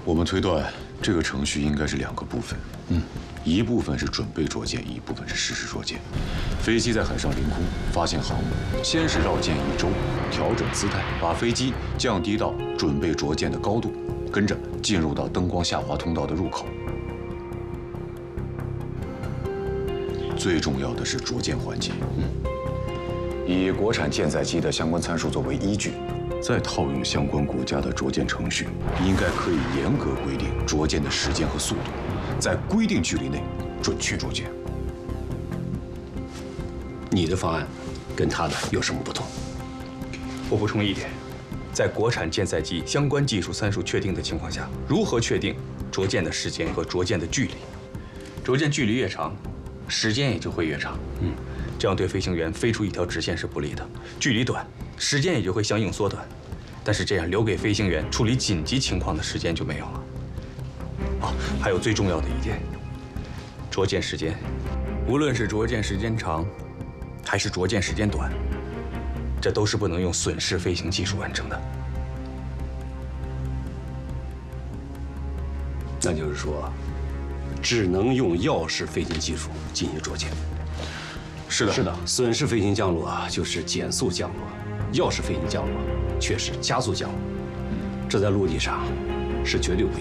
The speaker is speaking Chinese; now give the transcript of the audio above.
我们推断，这个程序应该是2个部分。一部分是准备着舰，一部分是实施着舰。飞机在海上凌空，发现航母，先是绕舰1周，调整姿态，把飞机降低到准备着舰的高度，跟着进入到灯光下滑通道的入口。最重要的是着舰环节，以国产舰载机的相关参数作为依据，再套用相关国家的着舰程序，应该可以严格规定着舰的时间和速度，在规定距离内准确着舰。 你的方案跟他的有什么不同？ 我补充一点，在国产舰载机相关技术参数确定的情况下，如何确定着舰的时间和着舰的距离？着舰距离越长，时间也就会越长。这样对飞行员飞出一条直线是不利的。距离短，时间也就会相应缩短。但是这样留给飞行员处理紧急情况的时间就没有了。还有最重要的一点，着舰时间，无论是着舰时间长，还是着舰时间短，这都是不能用损式飞行技术完成的。 那就是说，只能用鹞式飞行技术进行着舰。 是的， 是的，损式飞行降落就是减速降落，鹞式飞行降落却是加速降落，这在陆地上是绝对不